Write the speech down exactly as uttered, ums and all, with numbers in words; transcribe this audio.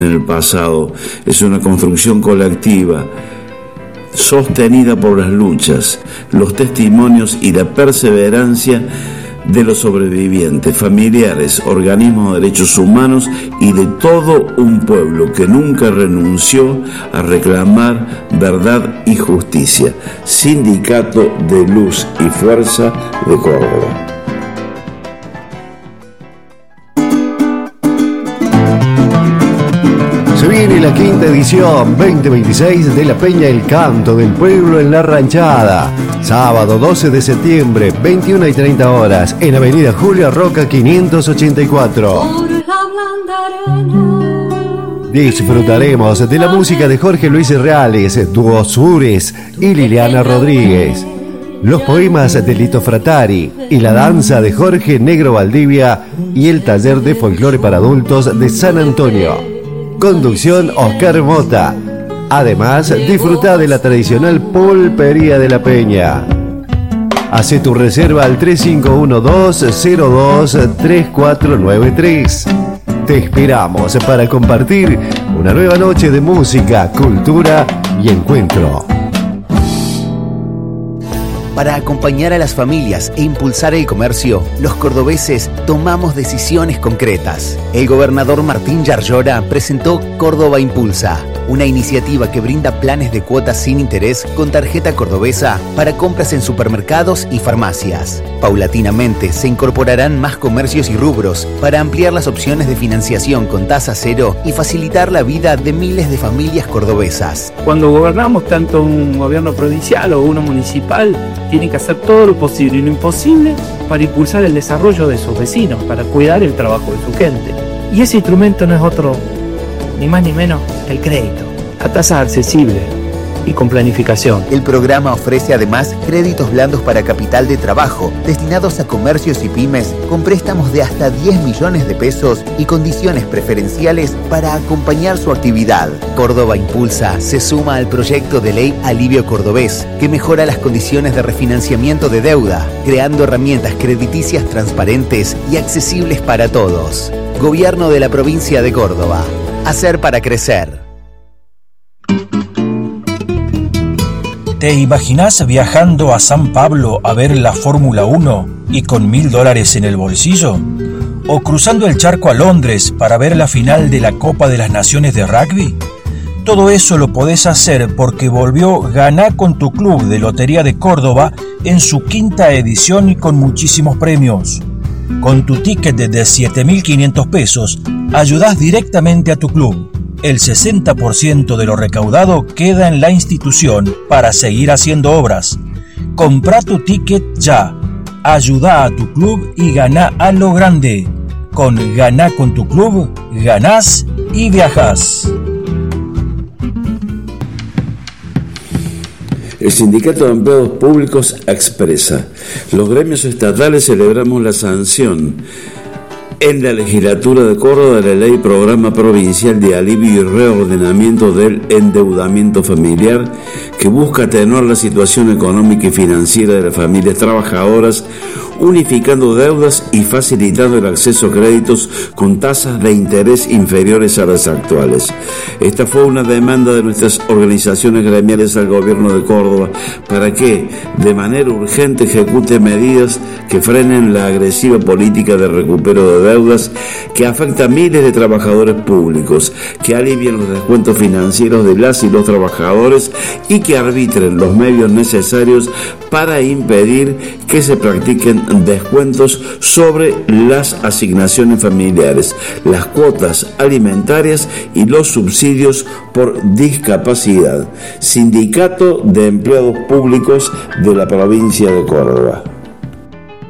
en el pasado, es una construcción colectiva sostenida por las luchas, los testimonios y la perseverancia de los sobrevivientes, familiares, organismos de derechos humanos y de todo un pueblo que nunca renunció a reclamar verdad y justicia. Sindicato de Luz y Fuerza de Córdoba. Se viene la quinta edición veinte veintiséis de la Peña El Canto del Pueblo en La Ranchada. Sábado doce de septiembre, veintiuna y treinta horas, en Avenida Julio Roca quinientos ochenta y cuatro. Disfrutaremos de la música de Jorge Luis Reales, Dúo Sures y Liliana Rodríguez, los poemas de Lito Fratari y la danza de Jorge Negro Valdivia y el taller de folclore para adultos de San Antonio. Conducción Oscar Mota. Además, disfruta de la tradicional pulpería de la Peña. Hace tu reserva al tres cinco uno dos cero dos tres cuatro nueve tres. Te esperamos para compartir una nueva noche de música, cultura y encuentro. Para acompañar a las familias e impulsar el comercio, los cordobeses tomamos decisiones concretas. El gobernador Martín Yarlora presentó Córdoba Impulsa, una iniciativa que brinda planes de cuotas sin interés con tarjeta cordobesa para compras en supermercados y farmacias. Paulatinamente se incorporarán más comercios y rubros para ampliar las opciones de financiación con tasa cero y facilitar la vida de miles de familias cordobesas. Cuando gobernamos tanto un gobierno provincial o uno municipal, tienen que hacer todo lo posible y lo imposible para impulsar el desarrollo de sus vecinos, para cuidar el trabajo de su gente. Y ese instrumento no es otro, ni más ni menos, que el crédito, a tasa accesible y con planificación. El programa ofrece además créditos blandos para capital de trabajo, destinados a comercios y pymes, con préstamos de hasta diez millones de pesos y condiciones preferenciales para acompañar su actividad. Córdoba Impulsa se suma al proyecto de ley Alivio Cordobés, que mejora las condiciones de refinanciamiento de deuda, creando herramientas crediticias transparentes y accesibles para todos. Gobierno de la provincia de Córdoba. Hacer para crecer. ¿Te imaginás viajando a San Pablo a ver la Fórmula uno y con mil dólares en el bolsillo? ¿O cruzando el charco a Londres para ver la final de la Copa de las Naciones de Rugby? Todo eso lo podés hacer porque volvió Ganá con tu Club de Lotería de Córdoba en su quinta edición y con muchísimos premios. Con tu ticket de siete mil quinientos pesos, ayudás directamente a tu club. El sesenta por ciento de lo recaudado queda en la institución para seguir haciendo obras. Comprá tu ticket ya. Ayudá a tu club y ganá a lo grande. Con Ganá con tu Club, ganás y viajás. El Sindicato de Empleados Públicos expresa: los gremios estatales celebramos la sanción en la legislatura de Córdoba de la Ley Programa Provincial de Alivio y Reordenamiento del Endeudamiento Familiar, que busca atenuar la situación económica y financiera de las familias trabajadoras, unificando deudas y facilitando el acceso a créditos con tasas de interés inferiores a las actuales. Esta fue una demanda de nuestras organizaciones gremiales al gobierno de Córdoba para que, de manera urgente, ejecute medidas que frenen la agresiva política de recupero de deudas que afecta a miles de trabajadores públicos, que alivien los descuentos financieros de las y los trabajadores y que arbitren los medios necesarios para impedir que se practiquen descuentos sobre las asignaciones familiares, las cuotas alimentarias y los subsidios por discapacidad. Sindicato de Empleados Públicos de la provincia de Córdoba.